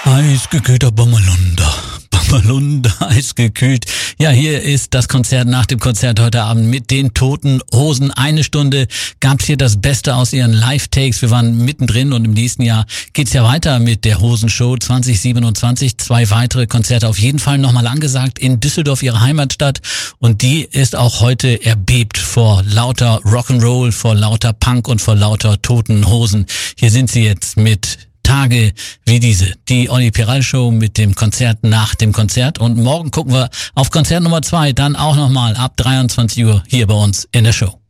Eisgekühlter Bommerlunder. Bommerlunder, eisgekühlt. Ja, hier ist das Konzert nach dem Konzert heute Abend mit den Toten Hosen. 1 Stunde gab's hier das Beste aus ihren Live-Takes. Wir waren mittendrin und im nächsten Jahr geht's ja weiter mit der Hosenshow 2027. 2 weitere Konzerte auf jeden Fall nochmal angesagt in Düsseldorf, ihre Heimatstadt. Und die ist auch heute erbebt vor lauter Rock'n'Roll, vor lauter Punk und vor lauter Toten Hosen. Hier sind sie jetzt mit Tage wie diese. Die Olli Piral Show mit dem Konzert nach dem Konzert. Und morgen gucken wir auf Konzert Nummer 2, dann auch nochmal ab 23 Uhr hier bei uns in der Show.